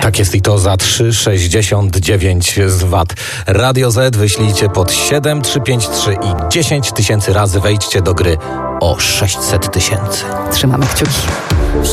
Tak jest i to za 3,69 z VAT. Radio Z wyślijcie pod 7353 i 10 000 razy wejdźcie do gry o 600 000. Trzymamy kciuki.